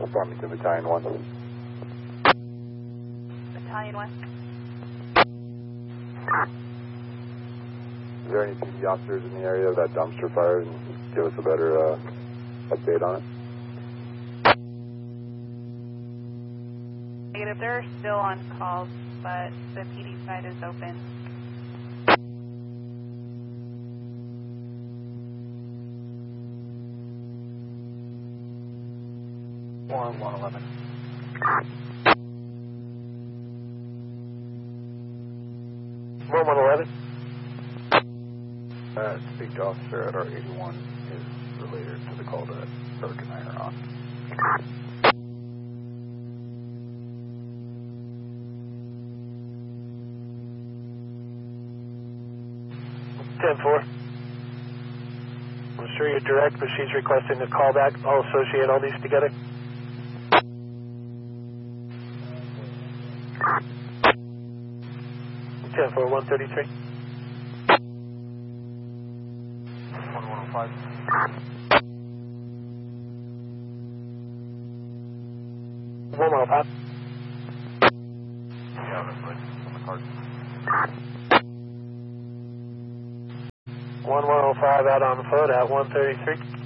Farmington Battalion 1. Battalion 1. Is there any PD officers in the area of that dumpster fire, and give us a better update on it? Negative, they're still on calls, but the PD side is open. One 111. One 111. Speak to officer at our 81 is related to the call that Burke and I are on. Ten four. I'm sure you're direct, but she's requesting a call back. I'll associate all these together. Ten four 133. 1105. 115. Yeah, that's right. On the card. 1105 out on foot at 133.